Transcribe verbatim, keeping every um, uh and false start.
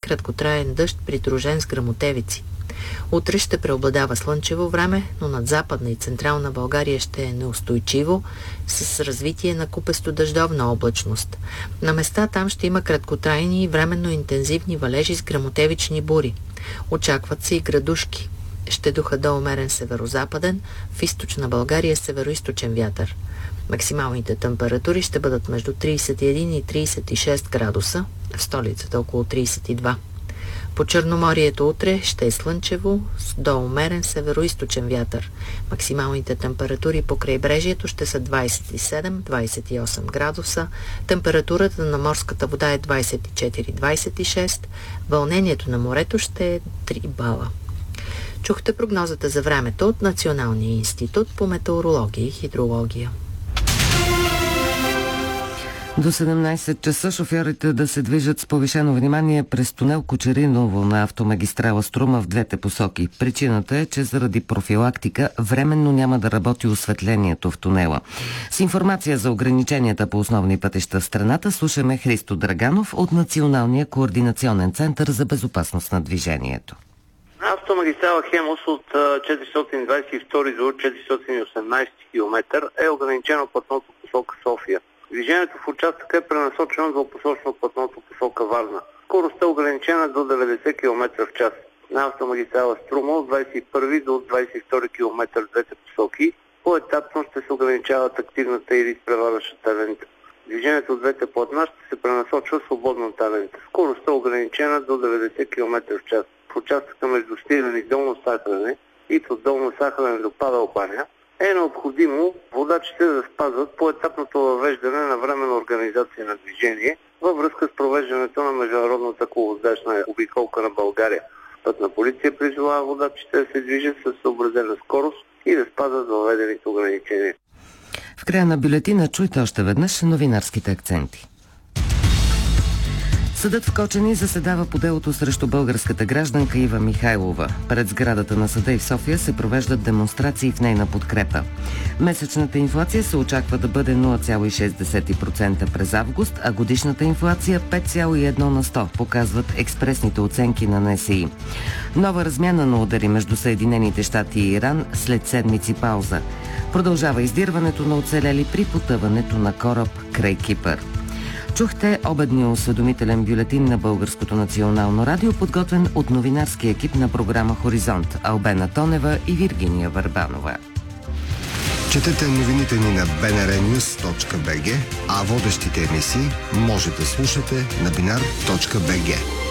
краткотраен дъжд, придружен с гръмотевици. Утре ще преобладава слънчево време, но над Западна и Централна България ще е неустойчиво, с развитие на купесто-дъждовна облачност. На места там ще има краткотрайни и временно интензивни валежи с гръмотевични бури. Очакват се и градушки. Ще духа до умерен северозападен, в източна България североизточен вятър. Максималните температури ще бъдат между трийсет и един и трийсет и шест градуса, в столицата около трийсет и два. По Черноморието утре ще е слънчево с до умерен североизточен вятър. Максималните температури по крайбрежието ще са двийсет и седем до двийсет и осем градуса, температурата на морската вода е двийсет и четири до двийсет и шест, вълнението на морето ще е три бала. Чухте прогнозата за времето от Националния институт по метеорология и хидрология. До седемнайсет часа шофьорите да се движат с повишено внимание през тунел Кочериново на автомагистрала Струма в двете посоки. Причината е, че заради профилактика временно няма да работи осветлението в тунела. С информация за ограниченията по основни пътища в страната слушаме Христо Драганов от Националния координационен център за безопасност на движението. Автомагистрала Хемус от четиристотин двадесет и втори до четиристотин и осемнадесети километър е ограничено платното посока София. Движението в участъка е пренасочено двупосочно платното посока Варна. Скоростта е ограничена до деветдесет километра в час. На автомагистрала Струма от двадесет и първи до двадесет и втори километър в двете посоки поетапно ще се ограничават активната или изпреварващата лента. Движението от двете платна ще се пренасочва свободната лента. Скоростта е ограничена до деветдесет километра в час. В участъка между Сливен и Долно Сахалин и от Долно Сахалин до Павел баня е необходимо водачите да спазват поетапното въвеждане на временна организация на движение във връзка с провеждането на международната коловоздачна обиколка на България. Пътна полиция призовава водачите да се движат с съобразена скорост и да спазват въведените ограничения. В края на бюлетина чуйте още веднъж новинарските акценти. Съдът в Кочани заседава по делото срещу българската гражданка Ива Михайлова. Пред сградата на съда и в София се провеждат демонстрации в нейна подкрепа. Месечната инфлация се очаква да бъде нула цяло и шест процента през август, а годишната инфлация пет цяло и едно на сто, показват експресните оценки на Н С И. Нова размяна на удари между Съединените щати и Иран след седмици пауза. Продължава издирването на оцелели при потъването на кораб край Кипър. Чухте обедния осведомителен бюлетин на Българското национално радио, подготвен от новинарски екип на програма Хоризонт, Албена Тонева и Виргиния Върбанова. Четете новините ни на би ен ар нюз точка би джи, а водещите емисии може да слушате на бинар точка би джи.